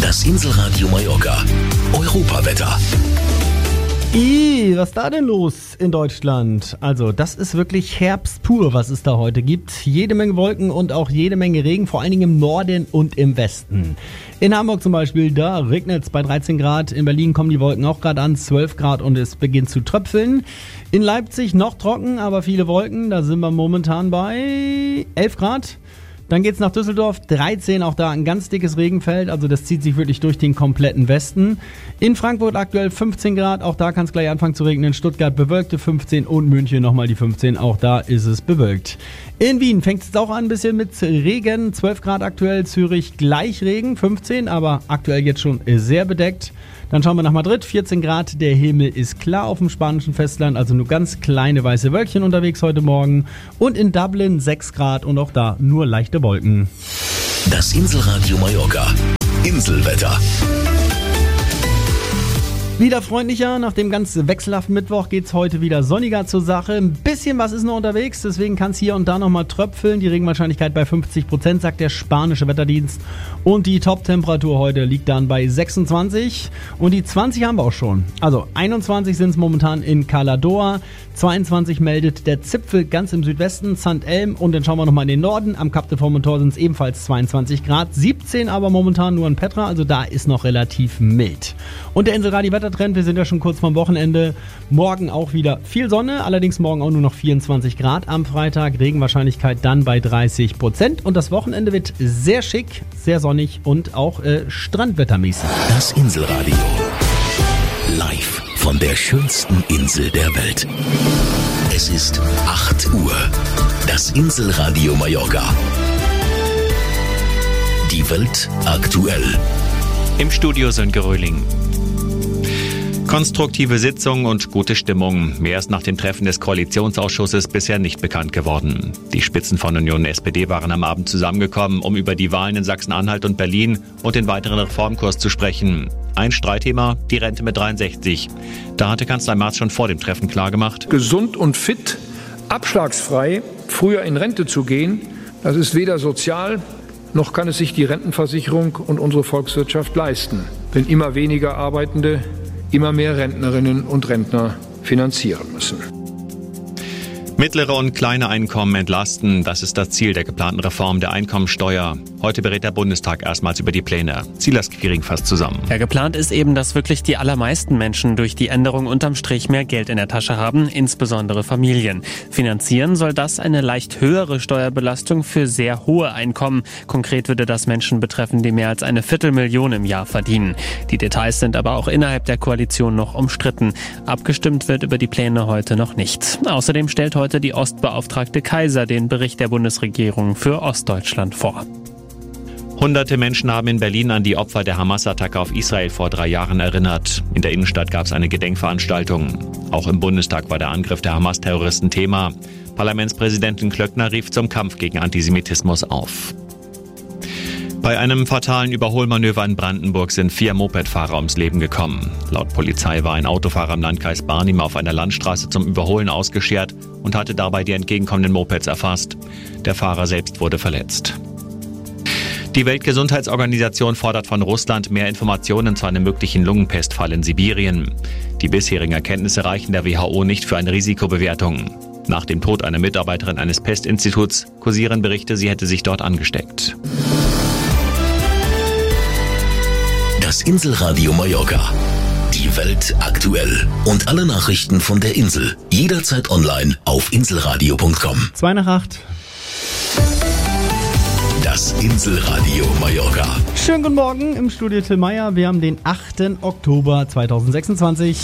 Das Inselradio Mallorca. Europawetter. Was ist da denn los in Deutschland? Also, das ist wirklich Herbst pur, was es da heute gibt. Jede Menge Wolken und auch jede Menge Regen, vor allen Dingen im Norden und im Westen. In Hamburg zum Beispiel, da regnet es bei 13 Grad. In Berlin kommen die Wolken auch gerade an, 12 Grad und es beginnt zu tröpfeln. In Leipzig noch trocken, aber viele Wolken. Da sind wir momentan bei 11 Grad. Dann geht's nach Düsseldorf, 13, auch da ein ganz dickes Regenfeld, also das zieht sich wirklich durch den kompletten Westen. In Frankfurt aktuell 15 Grad, auch da kann es gleich anfangen zu regnen. In Stuttgart bewölkte 15 und München nochmal die 15, auch da ist es bewölkt. In Wien fängt es auch an ein bisschen mit Regen, 12 Grad aktuell, Zürich gleich Regen, 15, aber aktuell jetzt schon sehr bedeckt. Dann schauen wir nach Madrid, 14 Grad, der Himmel ist klar auf dem spanischen Festland, also nur ganz kleine weiße Wölkchen unterwegs heute Morgen. Und in Dublin 6 Grad und auch da nur leichte Wolken. Das Inselradio Mallorca. Inselwetter. Wieder freundlicher, nach dem ganz wechselhaften Mittwoch geht's heute wieder sonniger zur Sache. Ein bisschen was ist noch unterwegs, deswegen kann es hier und da nochmal tröpfeln. Die Regenwahrscheinlichkeit bei 50%, sagt der spanische Wetterdienst. Und die Top-Temperatur heute liegt dann bei 26 und die 20 haben wir auch schon. Also 21 sind es momentan in Cala d'Or, 22 meldet der Zipfel ganz im Südwesten, St. Elm, und dann schauen wir nochmal in den Norden. Am Cap de Formentor sind es ebenfalls 22 Grad, 17 aber momentan nur in Petra, also da ist noch relativ mild. Und der Inselradio-Wettertrend, wir sind ja schon kurz vorm Wochenende. Morgen auch wieder viel Sonne, allerdings morgen auch nur noch 24 Grad am Freitag. Regenwahrscheinlichkeit dann bei 30%. Und das Wochenende wird sehr schick, sehr sonnig und auch strandwettermäßig. Das Inselradio. Live von der schönsten Insel der Welt. Es ist 8 Uhr. Das Inselradio Mallorca. Die Welt aktuell. Im Studio Sönke Röhling. Konstruktive Sitzung und gute Stimmung. Mehr ist nach dem Treffen des Koalitionsausschusses bisher nicht bekannt geworden. Die Spitzen von Union und SPD waren am Abend zusammengekommen, um über die Wahlen in Sachsen-Anhalt und Berlin und den weiteren Reformkurs zu sprechen. Ein Streitthema, die Rente mit 63. Da hatte Kanzler Merz schon vor dem Treffen klargemacht: Gesund und fit, abschlagsfrei, früher in Rente zu gehen, das ist weder sozial, noch kann es sich die Rentenversicherung und unsere Volkswirtschaft leisten, wenn immer weniger Arbeitende immer mehr Rentnerinnen und Rentner finanzieren müssen. Mittlere und kleine Einkommen entlasten, das ist das Ziel der geplanten Reform der Einkommensteuer. Heute berät der Bundestag erstmals über die Pläne. Silas Quiring fasst zusammen. Ja, geplant ist eben, dass wirklich die allermeisten Menschen durch die Änderung unterm Strich mehr Geld in der Tasche haben, insbesondere Familien. Finanzieren soll das eine leicht höhere Steuerbelastung für sehr hohe Einkommen. Konkret würde das Menschen betreffen, die mehr als 250.000 im Jahr verdienen. Die Details sind aber auch innerhalb der Koalition noch umstritten. Abgestimmt wird über die Pläne heute noch nicht. Außerdem stellt heute die Ostbeauftragte Kaiser den Bericht der Bundesregierung für Ostdeutschland vor. Hunderte Menschen haben in Berlin an die Opfer der Hamas-Attacke auf Israel vor 3 Jahren erinnert. In der Innenstadt gab es eine Gedenkveranstaltung. Auch im Bundestag war der Angriff der Hamas-Terroristen Thema. Parlamentspräsidentin Klöckner rief zum Kampf gegen Antisemitismus auf. Bei einem fatalen Überholmanöver in Brandenburg sind 4 Mopedfahrer ums Leben gekommen. Laut Polizei war ein Autofahrer im Landkreis Barnim auf einer Landstraße zum Überholen ausgeschert und hatte dabei die entgegenkommenden Mopeds erfasst. Der Fahrer selbst wurde verletzt. Die Weltgesundheitsorganisation fordert von Russland mehr Informationen zu einem möglichen Lungenpestfall in Sibirien. Die bisherigen Erkenntnisse reichen der WHO nicht für eine Risikobewertung. Nach dem Tod einer Mitarbeiterin eines Pestinstituts kursieren Berichte, sie hätte sich dort angesteckt. Das Inselradio Mallorca. Die Welt aktuell. Und alle Nachrichten von der Insel. Jederzeit online auf inselradio.com. 7:55. Das Inselradio Mallorca. Schönen guten Morgen im Studio Till Meyer. Wir haben den 8. Oktober 2026.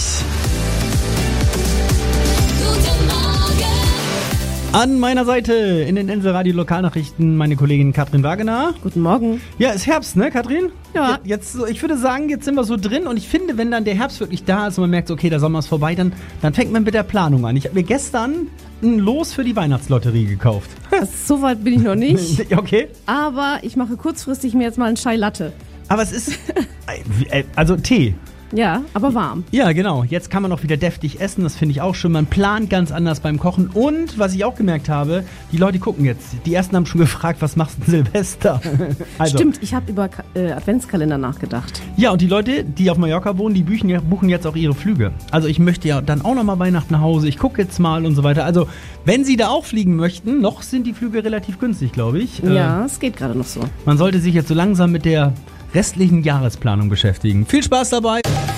An meiner Seite in den Inselradio Lokalnachrichten meine Kollegin Katrin Wagener. Guten Morgen. Ja, ist Herbst, ne, Katrin? Ja. Jetzt, so, ich würde sagen, jetzt sind wir so drin und ich finde, wenn dann der Herbst wirklich da ist und man merkt, okay, der Sommer ist vorbei, dann fängt man mit der Planung an. Ich habe mir gestern ein Los für die Weihnachtslotterie gekauft. So weit bin ich noch nicht. Okay. Aber ich mache kurzfristig mir jetzt mal einen Chai Latte. Aber es ist, also Tee. Ja, aber warm. Ja, genau. Jetzt kann man auch wieder deftig essen. Das finde ich auch schön. Man plant ganz anders beim Kochen. Und, was ich auch gemerkt habe, die Leute gucken jetzt. Die ersten haben schon gefragt, was machst du denn Silvester? Also, Stimmt, ich habe über Adventskalender nachgedacht. ja, und die Leute, die auf Mallorca wohnen, die buchen jetzt auch ihre Flüge. Also ich möchte ja dann auch nochmal Weihnachten nach Hause. Ich gucke jetzt mal und so weiter. Also, wenn Sie da auch fliegen möchten, noch sind die Flüge relativ günstig, glaube ich. Ja, es geht gerade noch so. Man sollte sich jetzt so langsam mit der restlichen Jahresplanung beschäftigen. Viel Spaß dabei!